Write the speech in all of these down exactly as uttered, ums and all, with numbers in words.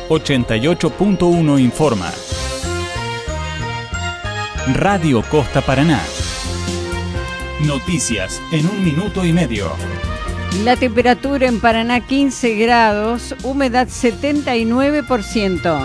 ochenta y ocho punto uno informa. Radio Costa Paraná. Noticias en un minuto y medio. La temperatura en Paraná quince grados, humedad setenta y nueve por ciento.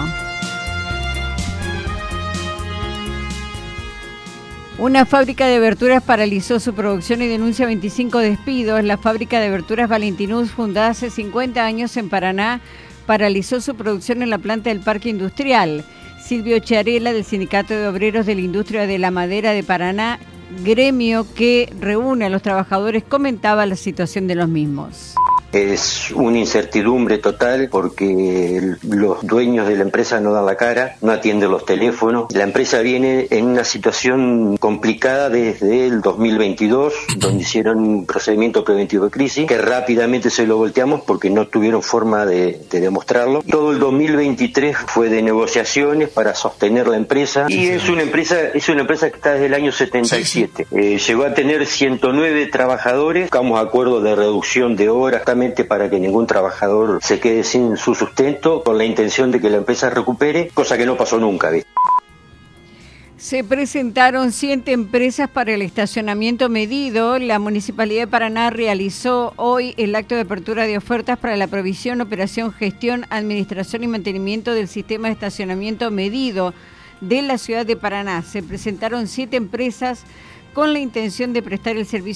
Una fábrica de verduras paralizó su producción y denuncia veinticinco despidos. La fábrica de verduras Valentinus, fundada hace cincuenta años en Paraná, paralizó su producción en la planta del Parque Industrial. Silvio Chiarella, del Sindicato de Obreros de la Industria de la Madera de Paraná, gremio que reúne a los trabajadores, comentaba la situación de los mismos. Es una incertidumbre total porque los dueños de la empresa no dan la cara, no atienden los teléfonos. La empresa viene en una situación complicada desde el dos mil veintidós, donde hicieron un procedimiento preventivo de crisis, que rápidamente se lo volteamos porque no tuvieron forma de, de demostrarlo. Todo el dos mil veintitrés fue de negociaciones para sostener la empresa y es una empresa, es una empresa que está desde el año setenta y siete. Eh, llegó a tener ciento nueve trabajadores, buscamos acuerdos de reducción de horas, también para que ningún trabajador se quede sin su sustento, con la intención de que la empresa recupere, cosa que no pasó nunca, ¿ves? Se presentaron siete empresas para el estacionamiento medido. La Municipalidad de Paraná realizó hoy el acto de apertura de ofertas para la provisión, operación, gestión, administración y mantenimiento del sistema de estacionamiento medido de la ciudad de Paraná. Se presentaron siete empresas con la intención de prestar el servicio